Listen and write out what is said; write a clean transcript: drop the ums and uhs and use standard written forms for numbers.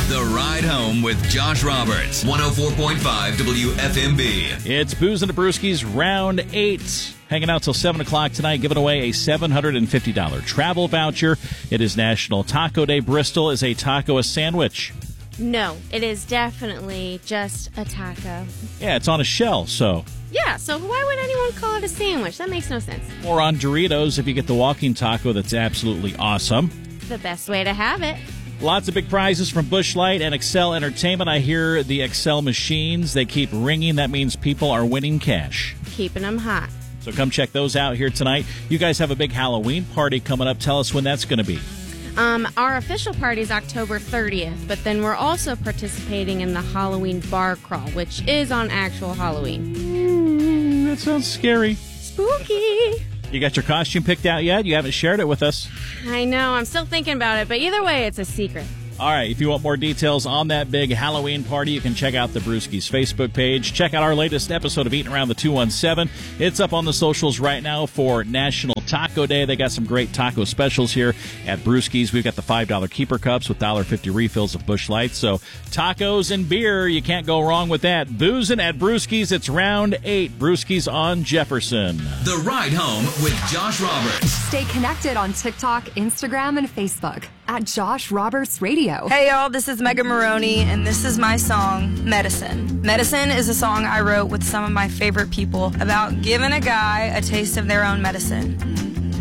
The Ride Home with Josh Roberts, 104.5 WFMB. It's Booze and the Brewskis, round 8. Hanging out till 7 o'clock tonight, giving away a $750 travel voucher. It is National Taco Day. Bristol, is a taco a sandwich? No, it is definitely just a taco. Yeah, it's on a shell, so. Yeah, so why would anyone call it a sandwich? That makes no sense. Or on Doritos, if you get the walking taco, that's absolutely awesome. The best way to have it. Lots of big prizes from Busch Light and Excel Entertainment. I hear the Excel machines, they keep ringing. That means people are winning cash. Keeping them hot. So come check those out here tonight. You guys have a big Halloween party coming up. Tell us when that's going to be. Our official party is October 30th, but then we're also participating in the Halloween bar crawl, which is on actual Halloween. That sounds scary. Spooky. You got your costume picked out yet? You haven't shared it with us. I know. I'm still thinking about it, but either way, it's a secret. All right, if you want more details on that big Halloween party, you can check out the Brewskis Facebook page. Check out our latest episode of Eating Around the 217. It's up on the socials right now for National Taco Day. They got some great taco specials here at Brewskis. We've got the $5 Keeper Cups with $1.50 refills of Busch Light. So tacos and beer, you can't go wrong with that. Boozing at Brewskis, it's round 8. Brewskis on Jefferson. The Ride Home with Josh Roberts. Stay connected on TikTok, Instagram, and Facebook at Josh Roberts Radio. Hey y'all, this is Megan Maroney, and this is my song, Medicine. Medicine is a song I wrote with some of my favorite people about giving a guy a taste of their own medicine.